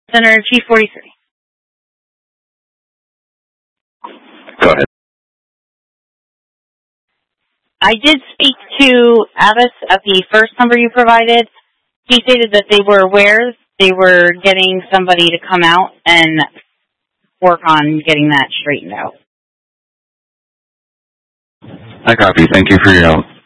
Center G43. Go ahead. I did speak to Abbas at the first number you provided. He stated that they were aware they were getting somebody to come out and work on getting that straightened out. I copy. Thank you for your help.